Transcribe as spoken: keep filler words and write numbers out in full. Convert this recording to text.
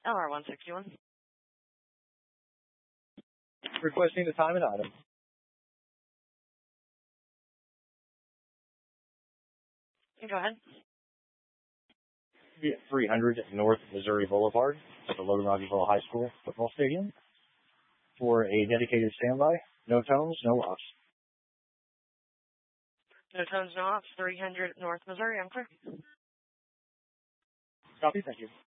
L R one sixty-one. Requesting the time and item. Go ahead. three hundred North Missouri Boulevard at the Logan Rockyville High School football stadium for a dedicated standby. No tones, no ops. No tones, no ops. three hundred North Missouri. I'm clear. Copy. Thank you.